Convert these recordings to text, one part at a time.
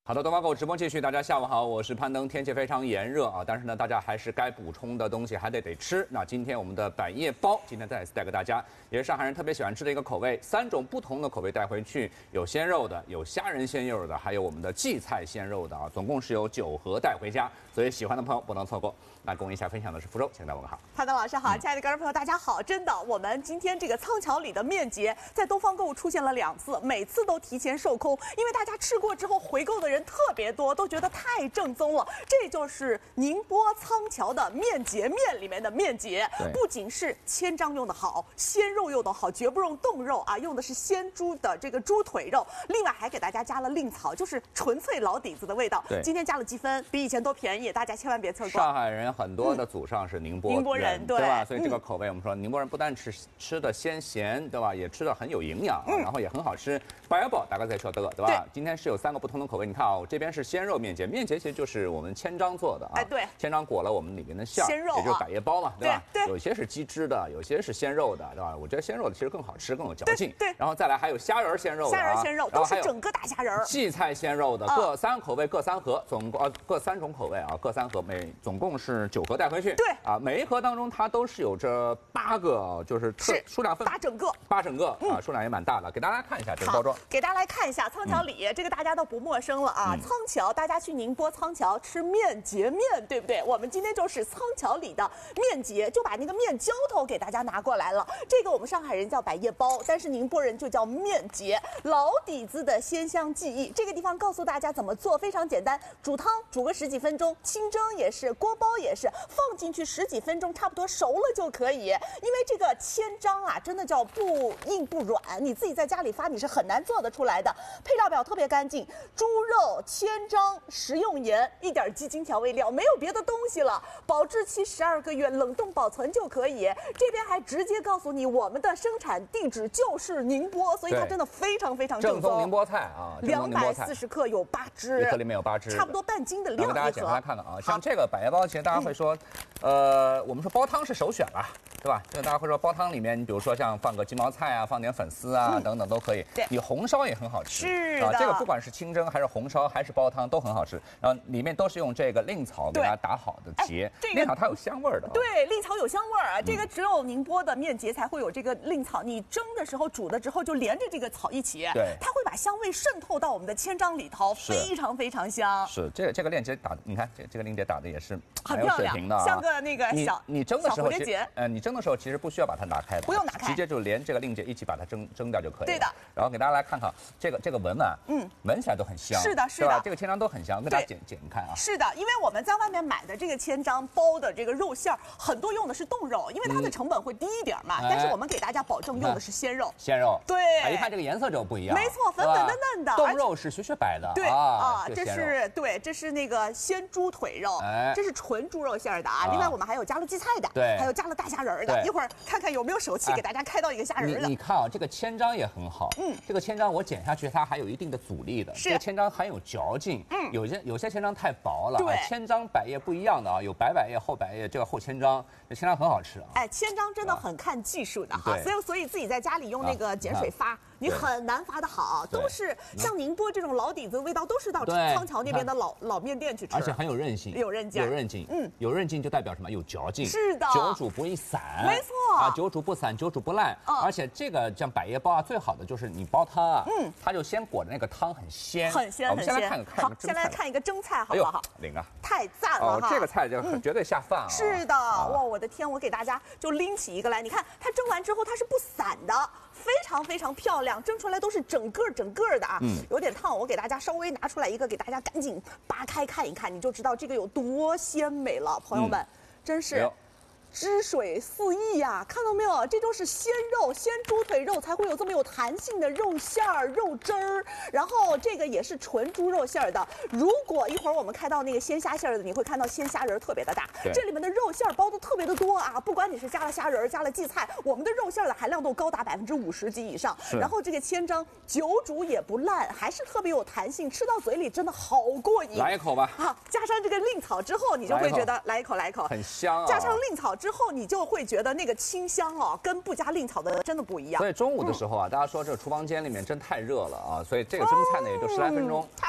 好的，东方狗直播继续，大家下午好，我是攀登。天气非常炎热啊，但是呢，大家还是该补充的东西还得吃。那今天我们的百叶包，今天再次带给大家，也是上海人特别喜欢吃的一个口味，3种不同的口味带回去，有鲜肉的，有虾仁鲜肉的，还有我们的荠菜鲜肉的啊，总共是有9盒带回家，所以喜欢的朋友不能错过。那跟我一起分享的是福州，请大家问好。 潘登老师好，亲爱的观众朋友大家好，真的，我们今天这个仓桥里的面节在东方购物出现了2次，每次都提前售空，因为大家吃过之后回购的人特别多。都觉得太正宗了，这就是宁波仓桥的面节面里面的面节，不仅是千张用的好，鲜肉用的好，绝不用冻肉啊，用的是鲜猪的这个猪腿肉，另外还给大家加了令草，就是纯粹老底子的味道。今天加了积分，比以前都便宜，大家千万别错过。 上海人很多的祖上是宁波人，对吧？所以这个口味，我们说宁波人不但吃的鲜咸，对吧？也吃的很有营养，然后也很好吃。百叶包大概在说这个，对吧？今天是有3个不同的口味，你看啊，我这边是鲜肉面节，面节其实就是我们千张做的啊， 对， 千张裹了我们里面的馅儿， 鲜肉， 也就是百叶包嘛，对吧？ 对， 有些是鸡汁的，有些是鲜肉的，对吧？我觉得鲜肉的其实更好吃，更有嚼劲。 对， 然后再来还有虾仁鲜肉的， 虾仁鲜肉都是整个大虾仁， 荠菜鲜肉的各3口味各3盒，总共各3种口味啊，各3盒，总共是9盒带回去。 对啊，每一盒当中它都是有着8个，就是数量分 8整个啊，数量也蛮大的。给大家看一下这个包装， 给大家来看一下仓桥里，这个大家都不陌生了啊。仓桥，大家去宁波仓桥吃面节面，对不对？我们今天就是仓桥里的面节，就把那个面浇头给大家拿过来了。这个我们上海人叫百叶包，但是宁波人就叫面节，老底子的鲜香记忆。这个地方告诉大家怎么做，非常简单，煮汤煮个10几分钟，清蒸也是，锅包也是，放进去10几分钟，差不多熟了就可以。因为这个千张啊，真的叫不硬不软，你自己在家里发你是很难做得出来的。配料表特别干净，猪肉、千张、食用盐，一点鸡精调味料，没有别的东西了。保质期12个月，冷冻保存就可以。这边还直接告诉你，我们的生产地址就是宁波，所以它真的非常非常正宗。 宁波菜啊 ，240克有8只， 一盒里面有8只， 差不多半斤的量。 给大家简单看看啊，像这个百叶包，其实大家会说，我们说煲汤是首选了，对吧？这个大家会说煲汤里面，你比如说像放个鸡毛菜啊，放点粉丝啊，等等都可以。 对， 你红烧也很好吃， 是的。 这个不管是清蒸还是红烧还是煲汤都很好吃。然后里面都是用这个令草给大家打好的结，令草它有香味的。 对，令草有香味啊，这个只有宁波的面节才会有这个令草。你蒸的时候、煮的时候就连着这个草一起， 对， 它会把香味渗透到我们的千张里头，非常非常香。 是这个链接打的，你看这个链接打的也是很漂亮，像个那个你蒸的时候， 你蒸的时候其实不需要把它打开的， 不用打开， 直接就连这个令节一起把它蒸掉就可以了。 对的。 然后给大家来看看这个闻啊，闻起来都很香。 是的， 这个千张都很香，给大家剪看啊。 是的，因为我们在外面买的这个千张包的这个肉馅儿，很多用的是冻肉，因为它的成本会低一点嘛。但是我们给大家保证用的是鲜肉。 鲜肉， 对， 一看这个颜色就不一样。 没错，粉粉嫩嫩的， 冻肉是雪白的。 对啊，这是那个鲜猪腿肉，这是纯猪肉馅的啊。另外我们还有加了荠菜的， 对， 还有加了大虾仁的。一会儿看看有没有手气给大家开到一个虾仁的。 你看啊，这个千张也很好，这个千张我剪下去它还有一定的阻力的，这个千张很有嚼劲，有些千张太薄了， 对， 千张百叶不一样的啊，有白百叶、厚百叶，这个厚千张，这千张很好吃啊。 哎，千张真的很看技术的哈，所以自己在家里用那个碱水发，你很难发的好，都是像宁波这种老底子的味道，都是到仓桥那边的老面店去吃， 而且很有韧性， 有韧劲， 有韧劲就代表什么？有嚼劲， 是的， 久煮不易散， 没错啊，久煮不散，久煮不烂，而且这个像百叶包啊，最好的就是你煲汤啊，它就先裹着那个汤很鲜， 很鲜， 我们先来看好，先来看一个蒸菜，好不好？ 领啊， 太赞了哈！ 这个菜就绝对下饭啊！ 是的，哇，我的天，我给大家就拎起一个来，你看它蒸完之后它是不散的，非常非常漂亮，蒸出来都是整个的啊，有点烫，我给大家稍微拿出来一个，给大家赶紧扒开看一看，你就知道这个有多鲜美了，朋友们，真是。汁水四溢呀，看到没有？这就是鲜肉，鲜猪腿肉才会有这么有弹性的肉馅儿、肉汁儿。然后这个也是纯猪肉馅儿的。如果一会儿我们开到那个鲜虾馅儿的，你会看到鲜虾仁特别的大，这里面的肉馅儿包的特别的多啊。不管你是加了虾仁、加了荠菜，我们的肉馅儿的含量都高达50%几以上。然后这个千张久煮也不烂，还是特别有弹性，吃到嘴里真的好过瘾。 来一口吧。 好，加上这个令草之后，你就会觉得来一口， 很香啊。 加上令草之后，你就会觉得那个清香哦，跟不加令草的真的不一样。 所以中午的时候啊，大家说这厨房间里面真太热了啊，所以这个蒸菜呢也就10来分钟， 太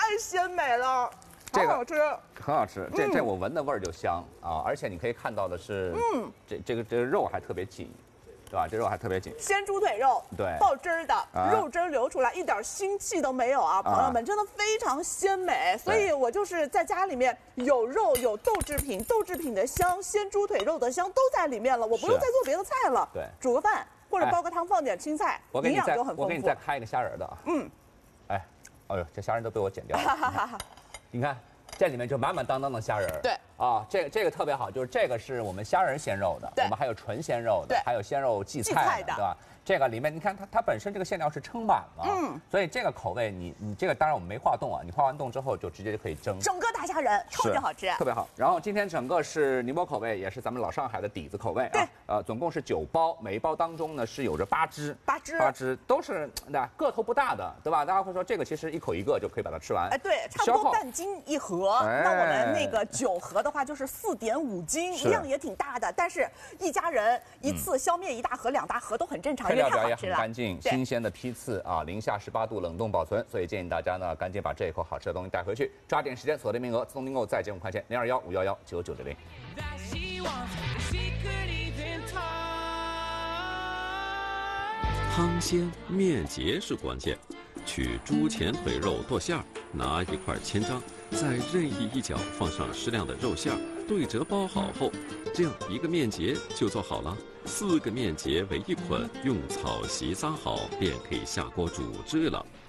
鲜美了， 这个好好吃。 很好吃，这我闻的味儿就香啊！而且你可以看到的是，这个肉还特别紧，对吧？这肉还特别紧。 鲜猪腿肉， 对， 爆汁儿的，肉汁儿流出来，一点腥气都没有啊！朋友们，真的非常鲜美。所以我就是在家里面有肉有豆制品，豆制品的香，鲜猪腿肉的香都在里面了，我不用再做别的菜了。 对， 煮个饭或者煲个汤，放点青菜，营养就很丰富。 我给你再开一个虾仁的啊。哎呦，这虾仁都被我剪掉了。你看。这里面就满满当当的虾仁儿， 对啊，这个特别好，就是这个是我们虾仁鲜肉的，我们还有纯鲜肉的，还有鲜肉荠菜的，对吧？这个里面你看它本身这个馅料是撑满了，所以这个口味你这个当然我们没化冻啊，你化完冻之后就直接就可以蒸， 整个大虾仁冲着好吃， 特别好。然后今天整个是宁波口味，也是咱们老上海的底子口味啊，总共是9包，每一包当中呢是有着8只都是个头不大的，对吧？大家会说这个其实一口一个就可以把它吃完， 哎，对，差不多半斤一盒。那我们那个9盒的话就是4.5斤，量也挺大的，但是一家人一次消灭1大盒、2大盒都很正常。 配料表也很干净，新鲜的批次啊，零下18度冷冻保存，所以建议大家呢赶紧把这一口好吃的东西带回去，抓紧时间锁定名额，自动订购再减5块钱，0215119960。 汤鲜面结是关键，取猪前腿肉剁馅儿，拿一块千张，在任意一角放上适量的肉馅儿，对折包好后，这样一个面结就做好了。4个面结为一捆，用草席撒好，便可以下锅煮制了。